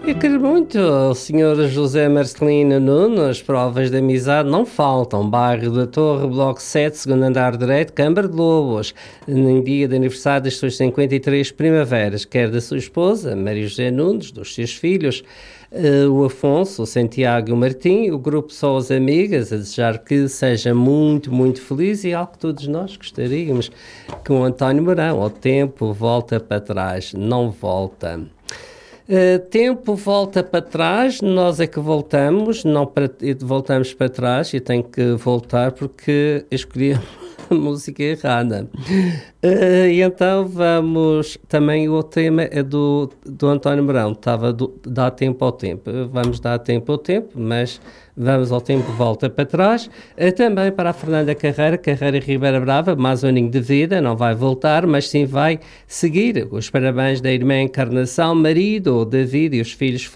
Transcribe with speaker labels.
Speaker 1: Eu quero muito o Sr. José Marcelino Nunes, provas de amizade não faltam. Bairro da Torre, Bloco 7, segundo andar direito, Câmara de Lobos. Em dia de aniversário das suas 53 primaveras, quer da sua esposa, Maria José Nunes, dos seus filhos, o Afonso, o Santiago e o Martim, o grupo Só as Amigas, a desejar que seja muito, muito feliz e algo que todos nós gostaríamos, que o António Mourão, ao tempo, volta para trás, não volta. Tempo volta para trás, nós é que voltamos, voltamos para trás e tenho que voltar porque escolhi a música errada. E então vamos, também o tema é do António Mourão, dá tempo ao tempo, vamos dar tempo ao tempo, mas vamos ao tempo, volta para trás. Também para a Fernanda Carreira Ribeira Brava, mais um aninho de vida, não vai voltar, mas sim vai seguir. Os parabéns da irmã Encarnação, marido, David e os filhos